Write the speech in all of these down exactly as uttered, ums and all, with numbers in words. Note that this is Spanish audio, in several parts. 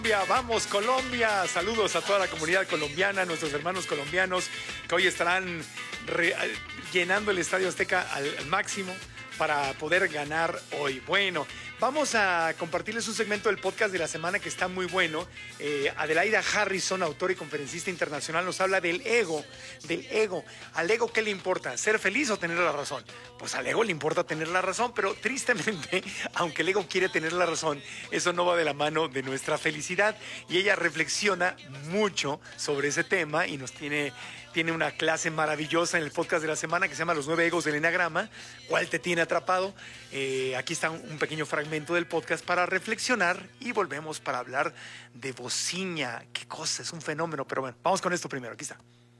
Colombia, vamos Colombia, saludos a toda la comunidad colombiana, nuestros hermanos colombianos que hoy estarán re, llenando el Estadio Azteca al, al máximo para poder ganar hoy. Bueno, vamos a compartirles un segmento del podcast de la semana que está muy bueno. Eh, Adelaida Harrison, autora y conferencista internacional, nos habla del ego, del ego. ¿Al ego qué le importa? ¿Ser feliz o tener la razón? Pues al ego le importa tener la razón, pero tristemente, aunque el ego quiere tener la razón, eso no va de la mano de nuestra felicidad. Y ella reflexiona mucho sobre ese tema y nos tiene... Tiene una clase maravillosa en el podcast de la semana que se llama Los nueve egos del Eneagrama. ¿Cuál te tiene atrapado? Eh, aquí está un, un pequeño fragmento del podcast para reflexionar y volvemos para hablar de bociña. Qué cosa, es un fenómeno. Pero bueno, vamos con esto primero. Aquí está.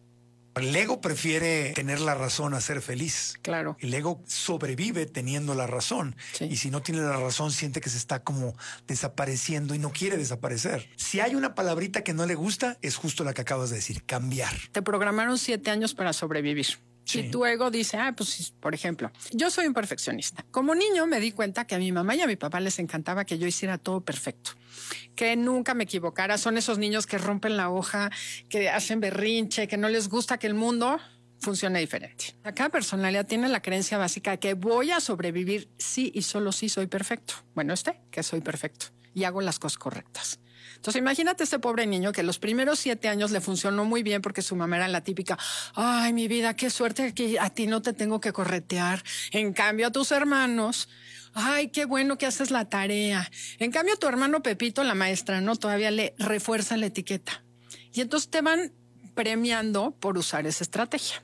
El ego prefiere tener la razón a ser feliz. Claro. El ego sobrevive teniendo la razón. Sí. Y si no tiene la razón, siente que se está como desapareciendo y no quiere desaparecer. Si hay una palabrita que no le gusta, es justo la que acabas de decir, cambiar. Te programaron siete años para sobrevivir. Sí. Y tu ego dice, ah, pues, por ejemplo, yo soy un perfeccionista. Como niño me di cuenta que a mi mamá y a mi papá les encantaba que yo hiciera todo perfecto, que nunca me equivocara. Son esos niños que rompen la hoja, que hacen berrinche, que no les gusta que el mundo funcione diferente. Cada personalidad tiene la creencia básica que voy a sobrevivir sí y solo si soy perfecto. Bueno, este, que soy perfecto y hago las cosas correctas. Entonces, imagínate este pobre niño que los primeros siete años le funcionó muy bien porque su mamá era la típica, ay, mi vida, qué suerte que a ti no te tengo que corretear. En cambio, a tus hermanos, ay, qué bueno que haces la tarea. En cambio, a tu hermano Pepito, la maestra, ¿no? Todavía le refuerza la etiqueta. Y entonces te van premiando por usar esa estrategia.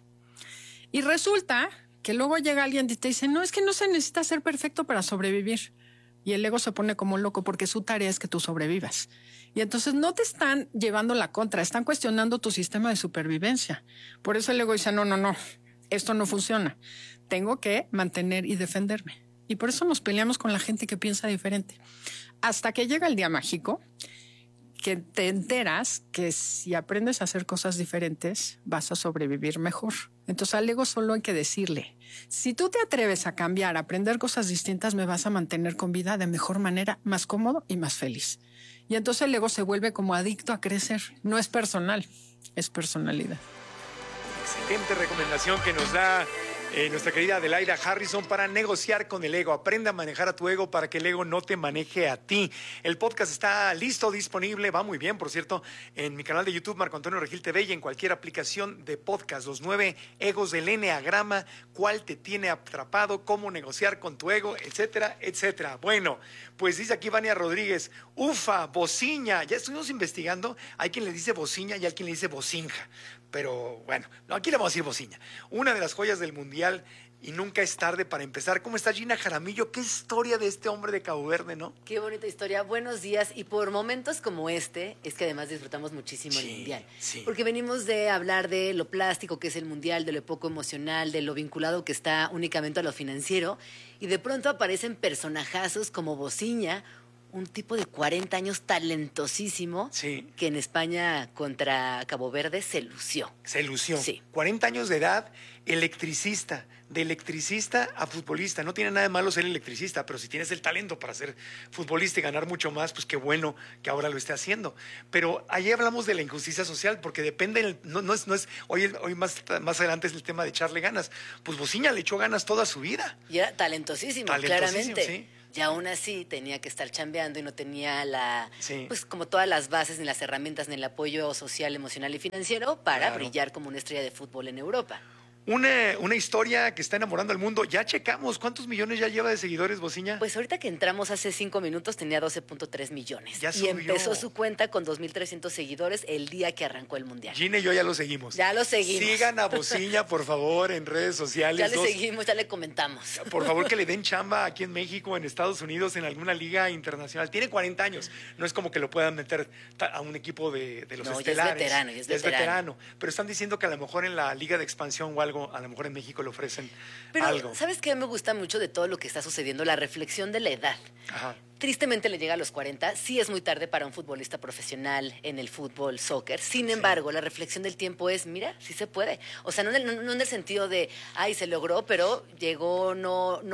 Y resulta que luego llega alguien y te dice, no, es que no se necesita ser perfecto para sobrevivir. Y el ego se pone como loco porque su tarea es que tú sobrevivas. Y entonces no te están llevando la contra, están cuestionando tu sistema de supervivencia. Por eso el ego dice, no, no, no, esto no funciona. Tengo que mantener y defenderme. Y por eso nos peleamos con la gente que piensa diferente. Hasta que llega el día mágico, que te enteras que si aprendes a hacer cosas diferentes, vas a sobrevivir mejor. Entonces al ego solo hay que decirle, si tú te atreves a cambiar, a aprender cosas distintas, me vas a mantener con vida de mejor manera, más cómodo y más feliz. Y entonces el ego se vuelve como adicto a crecer. No es personal, es personalidad. Excelente recomendación que nos da eh, nuestra querida Adelaida Harrison para negociar con el ego. Aprende a manejar a tu ego para que el ego no te maneje a ti. El podcast está listo, disponible, va muy bien, por cierto, en mi canal de YouTube, Marco Antonio Regil T V, y en cualquier aplicación de podcast. Los nueve egos del Eneagrama, cuál te tiene atrapado, cómo negociar con tu ego, etcétera, etcétera. Bueno, pues dice aquí Vania Rodríguez, ufa, bociña. Ya estuvimos investigando, hay quien le dice bociña y hay quien le dice bocinja. Pero bueno, no, aquí le vamos a decir bociña. Una de las joyas del mundial y nunca es tarde para empezar. ¿Cómo está Gina Jaramillo? Qué historia de este hombre de Cabo Verde, ¿no? Qué bonita historia. Buenos días. Y por momentos como este, es que además disfrutamos muchísimo sí, el mundial. Sí. Porque venimos de hablar de lo plástico que es el mundial, de lo poco emocional, de lo vinculado que está únicamente a lo financiero. Y de pronto aparecen personajazos como Bociña, un tipo de cuarenta años talentosísimo, sí, que en España contra Cabo Verde se lució. Se lució. Sí. cuarenta años de edad, electricista. De electricista a futbolista. No tiene nada de malo ser electricista, pero si tienes el talento para ser futbolista y ganar mucho más, pues qué bueno que ahora lo esté haciendo. Pero ahí hablamos de la injusticia social, porque depende, no, no es, no es hoy, hoy más, más adelante es el tema de echarle ganas. Pues Bociña le echó ganas toda su vida. Y era talentosísimo, talentosísimo claramente. Sí. Y aún así tenía que estar chambeando y no tenía la, sí. pues como todas las bases, ni las herramientas, ni el apoyo social, emocional y financiero para claro. brillar como una estrella de fútbol en Europa. Una, una historia que está enamorando al mundo. Ya checamos cuántos millones ya lleva de seguidores, Bociña. Pues ahorita que entramos hace cinco minutos tenía doce punto tres millones. Ya y subió. empezó su cuenta con dos mil trescientos seguidores el día que arrancó el Mundial. Gina y yo ya lo seguimos. Ya lo seguimos. Sigan a Bociña, por favor, en redes sociales. Ya le Dos. seguimos, ya le comentamos. Por favor, que le den chamba aquí en México, en Estados Unidos, en alguna liga internacional. Tiene cuarenta años. No es como que lo puedan meter a un equipo de, de los no, estelares. Ya es veterano, ya es ya veterano. es veterano. Pero están diciendo que a lo mejor en la liga de expansión o algo, a lo mejor en México le ofrecen Pero, algo. ¿sabes qué me gusta mucho de todo lo que está sucediendo? La reflexión de la edad. Ajá. Tristemente le llega a los cuarenta, sí es muy tarde para un futbolista profesional en el fútbol, soccer. Sin embargo, sí. La reflexión del tiempo es, mira, sí se puede. O sea, no en el, no, no en el sentido de, ay, se logró, pero llegó, no, no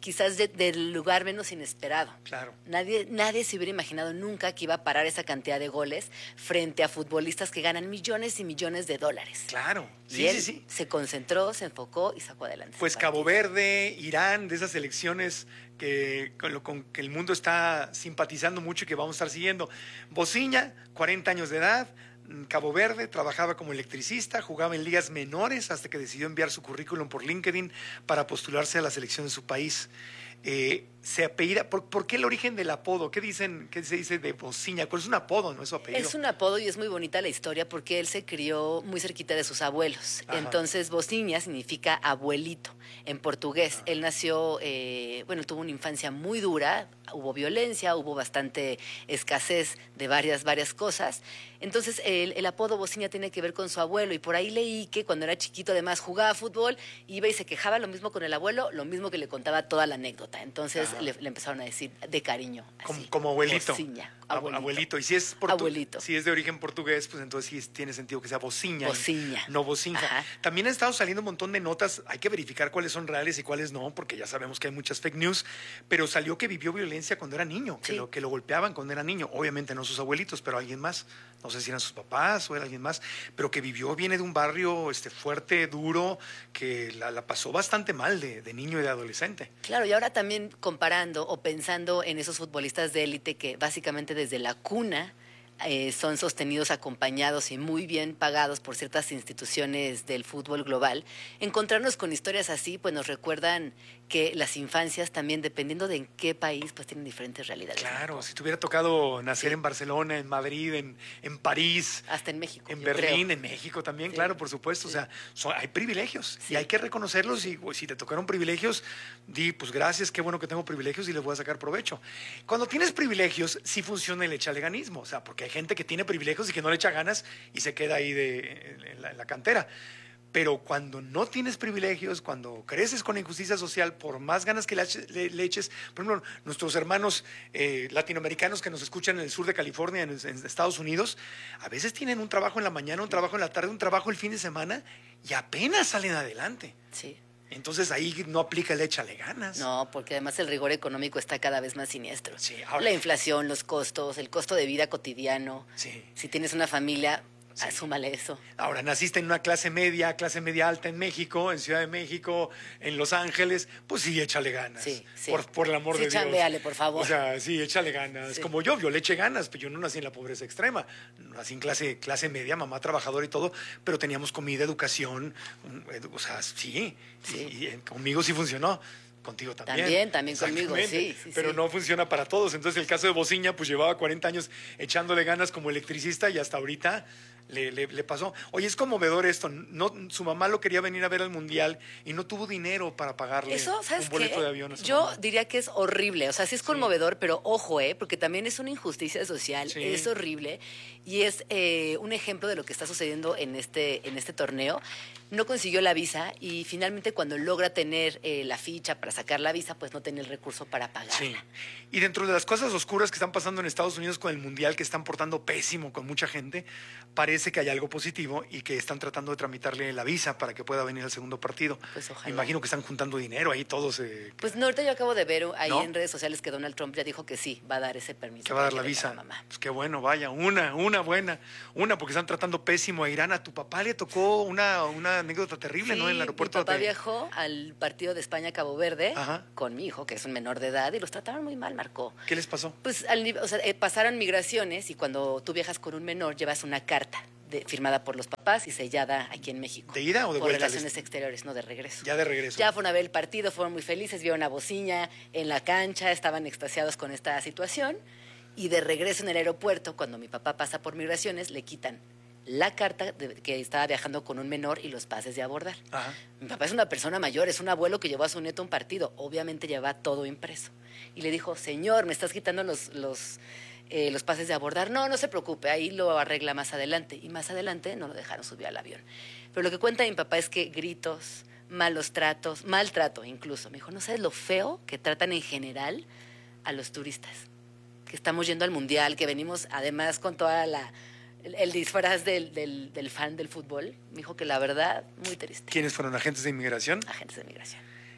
quizás de, del lugar menos inesperado. Claro. Nadie, nadie se hubiera imaginado nunca que iba a parar esa cantidad de goles frente a futbolistas que ganan millones y millones de dólares. Claro. Y Sí, él sí, sí. se concentró, se enfocó y sacó adelante. Pues ese partido. Cabo Verde, Irán, de esas elecciones que con, lo, con que el mundo está simpatizando mucho y que vamos a estar siguiendo. Bociña, cuarenta años de edad, Cabo Verde, trabajaba como electricista, jugaba en ligas menores hasta que decidió enviar su currículum por LinkedIn para postularse a la selección de su país. Eh, se apellida, ¿por, ¿por qué el origen del apodo? ¿Qué dicen, qué se dice de Bociña? ¿Cuál es un apodo, no es su apellido? Es un apodo y es muy bonita la historia porque él se crió muy cerquita de sus abuelos. Ajá. Entonces, Bociña significa abuelito en portugués. Ajá. Él nació, eh, bueno, tuvo una infancia muy dura, hubo violencia, hubo bastante escasez de varias, varias cosas. Entonces, el, el apodo Bociña tiene que ver con su abuelo y por ahí leí que cuando era chiquito además jugaba fútbol, iba y se quejaba lo mismo con el abuelo, lo mismo que le contaba toda la anécdota. Entonces, le, le empezaron a decir de cariño. Así, como, como abuelito. Bociña, abuelito. Abuelito. Y si es, portu- abuelito. si es de origen portugués, pues entonces sí tiene sentido que sea Bociña. Bociña. No Bocinja. Ajá. También han estado saliendo un montón de notas. Hay que verificar cuáles son reales y cuáles no, porque ya sabemos que hay muchas fake news. Pero salió que vivió violencia cuando era niño, que, Sí. lo, que lo golpeaban cuando era niño. Obviamente no sus abuelitos, pero alguien más. No sé si eran sus papás o era alguien más. Pero que vivió, viene de un barrio este, fuerte, duro, que la, la pasó bastante mal de, de niño y de adolescente. Claro, y ahora también comparando o pensando en esos futbolistas de élite que básicamente desde la cuna eh, son sostenidos, acompañados y muy bien pagados por ciertas instituciones del fútbol global, encontrarnos con historias así, pues nos recuerdan que las infancias también, dependiendo de en qué país, pues tienen diferentes realidades. Claro, ¿no? si te hubiera tocado nacer Sí. en Barcelona, en Madrid, en, en París, Hasta en México. en yo Berlín, creo. en México también, Sí. claro, por supuesto. Sí. O sea, son- hay privilegios Sí. y hay que reconocerlos. Y pues, si te tocaron privilegios, di, pues gracias, qué bueno que tengo privilegios y les voy a sacar provecho. Cuando tienes privilegios, sí funciona el echaleganismo. O sea, porque hay gente que tiene privilegios y que no le echa ganas y se queda ahí de, en, la, en la cantera. Pero cuando no tienes privilegios, cuando creces con injusticia social, por más ganas que le, le, le eches, por ejemplo, nuestros hermanos eh, latinoamericanos que nos escuchan en el sur de California, en, en Estados Unidos, a veces tienen un trabajo en la mañana, un trabajo en la tarde, un trabajo el fin de semana y apenas salen adelante. Sí. Entonces ahí no aplica el échale ganas. No, porque además el rigor económico está cada vez más siniestro. Sí, ahora- La inflación, los costos, el costo de vida cotidiano. Sí. Si tienes una familia, Sí. asúmale eso. Ahora, naciste en una clase media, clase media alta en México, en Ciudad de México, en Los Ángeles, pues sí, échale ganas. Sí, sí. Por, por el amor Sí, de Dios. chambeale, por favor. O sea, sí, échale ganas. Sí. Como yo, yo le eché ganas, pero yo no nací en la pobreza extrema. Nací en clase, clase media, mamá trabajadora y todo, pero teníamos comida, educación, un- edu- o sea, sí. Sí. Y, y, eh, conmigo sí funcionó. Contigo también. También, también conmigo, Exactamente. sí, sí, Pero sí. no funciona para todos. Entonces, el caso de Bociña, pues llevaba cuarenta años echándole ganas como electricista y hasta ahorita le, le, le pasó. Oye, es conmovedor esto. No, su mamá lo quería venir a ver al Mundial y no tuvo dinero para pagarle Eso, ¿sabes un boleto qué? de avión a su Yo mamá. diría que es horrible. O sea, sí es conmovedor, pero ojo, ¿eh? Porque también es una injusticia social. Sí. Es horrible. Y es eh, un ejemplo de lo que está sucediendo en este, en este torneo. No consiguió la visa y finalmente cuando logra tener eh, la ficha para sacar la visa, pues no tiene el recurso para pagarla. Sí. Y dentro de las cosas oscuras que están pasando en Estados Unidos con el Mundial, que están portando pésimo con mucha gente, parece que hay algo positivo y que están tratando de tramitarle la visa para que pueda venir al segundo partido. Pues ojalá. Me imagino que están juntando dinero ahí todos. Eh, Pues no, ahorita yo acabo de ver ahí ¿No? en redes sociales que Donald Trump ya dijo que sí, va a dar ese permiso. que va a dar para la que venga visa. mamá. Pues qué bueno, vaya, una, una buena, una, porque están tratando pésimo a Irán. A tu papá le tocó una, una anécdota terrible, Sí, ¿no? En el aeropuerto mi papá de... viajó al partido de España-Cabo Verde Ajá. con mi hijo, que es un menor de edad, y los trataron muy mal, Marco. ¿Qué les pasó? Pues al nivel- o sea, eh, pasaron migraciones y cuando tú viajas con un menor llevas una carta de- firmada por los papás y sellada aquí en México. ¿De ida o de por vuelta? relaciones exteriores, no de regreso. Ya de regreso. Ya fueron a ver el partido, fueron muy felices, vieron a Bociña en la cancha, estaban extasiados con esta situación y de regreso en el aeropuerto, cuando mi papá pasa por migraciones, le quitan la carta de que estaba viajando con un menor y los pases de abordar. Ajá. Mi papá es una persona mayor, es un abuelo que llevó a su nieto a un partido, obviamente lleva todo impreso. Y le dijo, señor, me estás quitando los, los, eh, los pases de abordar. No, no se preocupe, ahí lo arregla más adelante. Y más adelante no lo dejaron subir al avión. Pero lo que cuenta mi papá es que gritos, malos tratos, maltrato incluso. Me dijo, no sabes lo feo que tratan en general a los turistas. Que estamos yendo al mundial, que venimos además con toda la... El, el disfraz del, del, del fan del fútbol. Me dijo que la verdad, muy triste. ¿Quiénes fueron agentes de inmigración? Agentes de migración.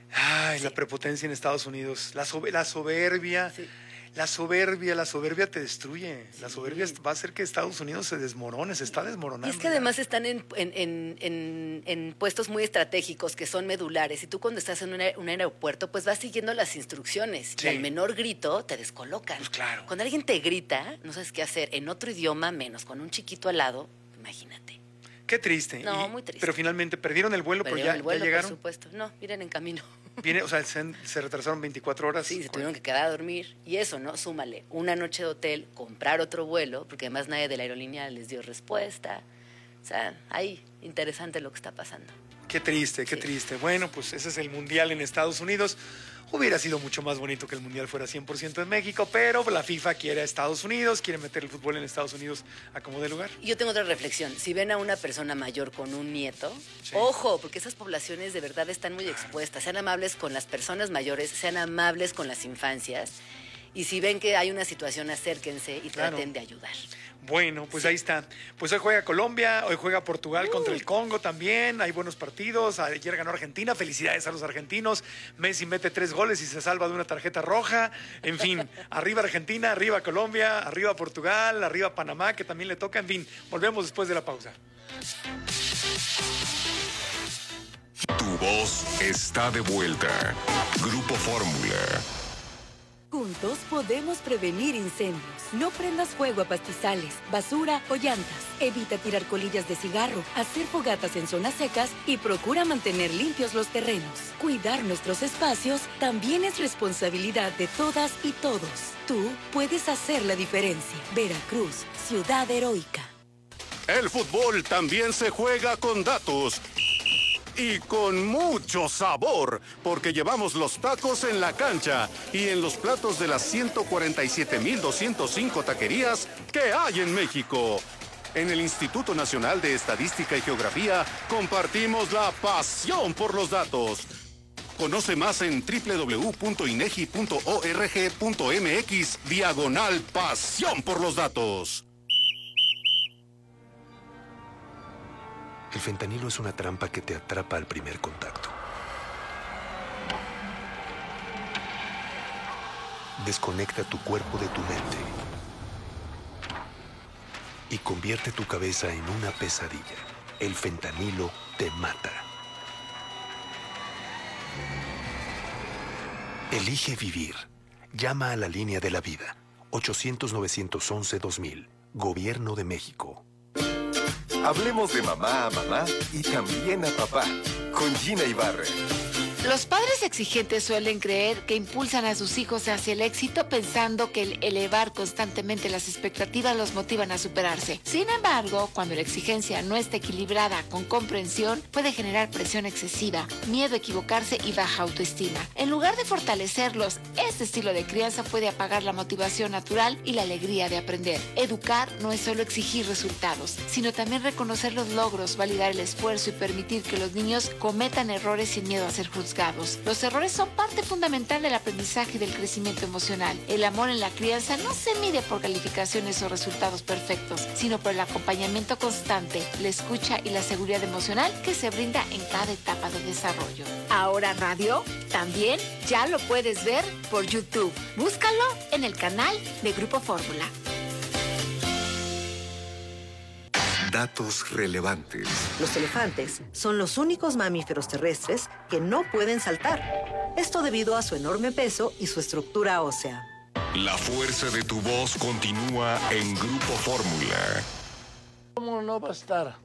Ay, Sí. la prepotencia en Estados Unidos, la, sobe- la soberbia, Sí. la soberbia, la soberbia te destruye. La Sí. soberbia va a hacer que Estados Unidos se desmorone, se está desmoronando. Y es que ya. además están en, en- en- en- en puestos muy estratégicos que son medulares. Y tú cuando estás en un, aer- un aeropuerto, pues vas siguiendo las instrucciones. Sí. Y al menor grito te descolocan. Pues claro. Cuando alguien te grita, no sabes qué hacer. En otro idioma, menos con un chiquito al lado, imagínate. Qué triste. No, Y- muy triste. Pero finalmente perdieron el vuelo, pero Perdieron ya, el vuelo, ya llegaron. por supuesto. No, miren en camino. Viene, o sea, se, se retrasaron veinticuatro horas. Sí, se tuvieron que quedar a dormir. Y eso, ¿no? Súmale una noche de hotel, comprar otro vuelo, porque además nadie de la aerolínea les dio respuesta. O sea, ahí, interesante lo que está pasando. Qué triste, qué Sí. triste. Bueno, pues ese es el Mundial en Estados Unidos. Hubiera sido mucho más bonito que el Mundial fuera cien por ciento en México, pero la FIFA quiere a Estados Unidos, quiere meter el fútbol en Estados Unidos a como de lugar. Y yo tengo otra reflexión. Si ven a una persona mayor con un nieto, Sí. ojo, porque esas poblaciones de verdad están muy expuestas. Sean amables con las personas mayores, sean amables con las infancias. Y si ven que hay una situación, acérquense y Claro. traten de ayudar. Bueno, pues Sí. ahí está. Pues hoy juega Colombia, hoy juega Portugal contra el Congo también. Hay buenos partidos. Ayer ganó Argentina. Felicidades a los argentinos. Messi mete tres goles y se salva de una tarjeta roja. En fin, arriba Argentina, arriba Colombia, arriba Portugal, arriba Panamá, que también le toca. En fin, volvemos después de la pausa. Tu voz está de vuelta. Grupo Fórmula. Juntos podemos prevenir incendios. No prendas fuego a pastizales, basura o llantas. Evita tirar colillas de cigarro, hacer fogatas en zonas secas y procura mantener limpios los terrenos. Cuidar nuestros espacios también es responsabilidad de todas y todos. Tú puedes hacer la diferencia. Veracruz, ciudad heroica. El fútbol también se juega con datos. Y con mucho sabor, porque llevamos los tacos en la cancha y en los platos de las ciento cuarenta y siete mil doscientos cinco taquerías que hay en México. En el Instituto Nacional de Estadística y Geografía compartimos la pasión por los datos. Conoce más en doble u doble u doble u punto inegi punto org punto mx diagonal pasión por los datos. El fentanilo es una trampa que te atrapa al primer contacto. Desconecta tu cuerpo de tu mente y convierte tu cabeza en una pesadilla. El fentanilo te mata. Elige vivir. Llama a la línea de la vida. ochocientos, novecientos once, dos mil. Gobierno de México. Hablemos de mamá a mamá y también a papá, con Gina Ibarra. Los padres exigentes suelen creer que impulsan a sus hijos hacia el éxito pensando que el elevar constantemente las expectativas los motivan a superarse. Sin embargo, cuando la exigencia no está equilibrada con comprensión, puede generar presión excesiva, miedo a equivocarse y baja autoestima. En lugar de fortalecerlos, este estilo de crianza puede apagar la motivación natural y la alegría de aprender. Educar no es solo exigir resultados, sino también reconocer los logros, validar el esfuerzo y permitir que los niños cometan errores sin miedo a ser juzgados. Los errores son parte fundamental del aprendizaje y del crecimiento emocional. El amor en la crianza no se mide por calificaciones o resultados perfectos, sino por el acompañamiento constante, la escucha y la seguridad emocional que se brinda en cada etapa de desarrollo. Ahora radio también ya lo puedes ver por YouTube. Búscalo en el canal de Grupo Fórmula. Datos relevantes. Los elefantes son los únicos mamíferos terrestres que no pueden saltar. Esto debido a su enorme peso y su estructura ósea. La fuerza de tu voz continúa en Grupo Fórmula. ¿Cómo no va a estar?